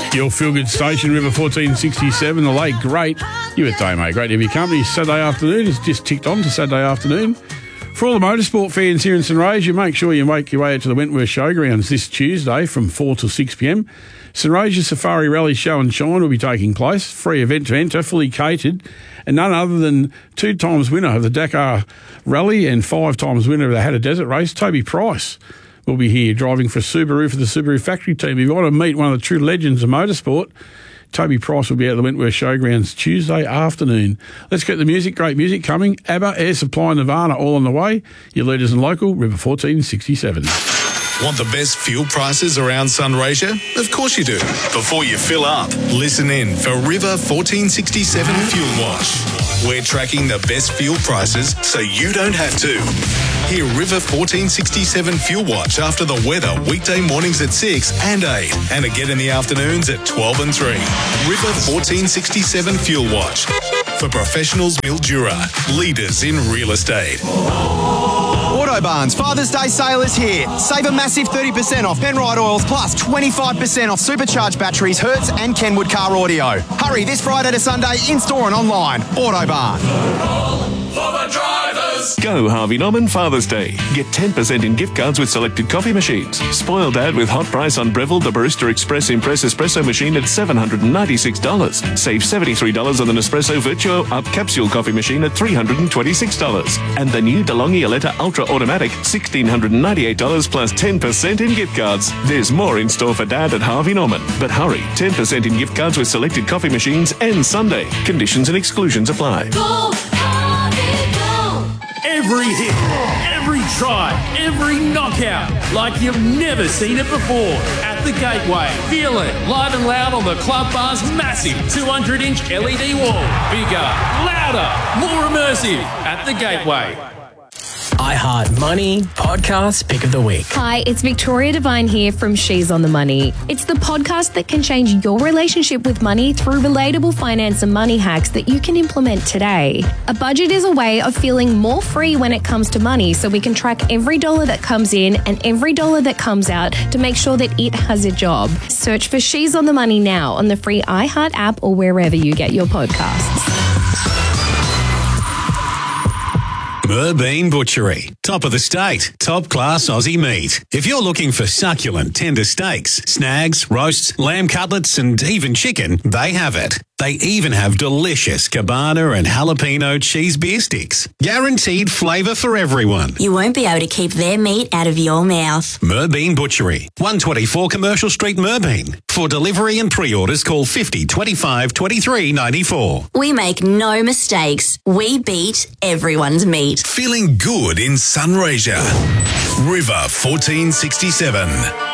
Your feel-good station, River 1467, the late great. You with Damo. Great to have your company. Saturday afternoon. It's just ticked on to Saturday afternoon. For all the motorsport fans here in St Rasia, make sure you make your way out to the Wentworth Showgrounds this Tuesday from 4 till 6 p.m. St Rasia Safari Rally Show and Shine will be taking place. Free event to enter, fully catered, and none other than 2 times winner of the Dakar Rally and 5 times winner of the Hatter Desert Race, Toby Price, will be here driving for Subaru for the Subaru factory team. If you want to meet one of the true legends of motorsport, Toby Price will be at the Wentworth Showgrounds Tuesday afternoon. Let's get the music, great music coming. ABBA, Air Supply, Nirvana, all on the way. Your leaders and local, River 1467. Want the best fuel prices around Sunraysia? Of course you do. Before you fill up, listen in for River 1467 Fuel Watch. We're tracking the best fuel prices so you don't have to. Hear River 1467 Fuel Watch after the weather weekday mornings at 6 and 8 and again in the afternoons at 12 and 3. River 1467 Fuel Watch. For professionals, Mildura, leaders in real estate. Autobarn's Father's Day sale is here. Save a massive 30% off Penrite oils plus 25% off supercharged batteries, Hertz and Kenwood car audio. Hurry this Friday to Sunday in-store and online. Autobarn. For the drivers. Go Harvey Norman Father's Day. Get 10% in gift cards with selected coffee machines. Spoil Dad with hot price on Breville the Barista Express Impress Espresso machine at $796. Save $73 on the Nespresso Virtuo Up Capsule coffee machine at $326. And the new DeLonghi Aletta Ultra Automatic, $1,698 plus 10% in gift cards. There's more in store for Dad at Harvey Norman. But hurry, 10% in gift cards with selected coffee machines and Sunday. Conditions and exclusions apply. Go, Harvey, go. Every hit, every try, every knockout, like you've never seen it before. At the Gateway, feel it live and loud on the Club Bar's massive 200-inch LED wall. Bigger, louder, more immersive at the Gateway. iHeart Money Podcast Pick of the Week. Hi, it's Victoria Devine here from She's on the Money. It's the podcast that can change your relationship with money through relatable finance and money hacks that you can implement today. A budget is a way of feeling more free when it comes to money, so we can track every dollar that comes in and every dollar that comes out to make sure that it has a job. Search for She's on the Money now on the free iHeart app or wherever you get your podcasts. Merbean Butchery. Top of the state. Top class Aussie meat. If you're looking for succulent, tender steaks, snags, roasts, lamb cutlets and even chicken, they have it. They even have delicious cabana and jalapeno cheese beer sticks. Guaranteed flavour for everyone. You won't be able to keep their meat out of your mouth. Merbean Butchery. 124 Commercial Street, Merbean. For delivery and pre-orders, call 50 25 23 94. We make no mistakes. We beat everyone's meat. Feeling good in Sunraysia. River 1467.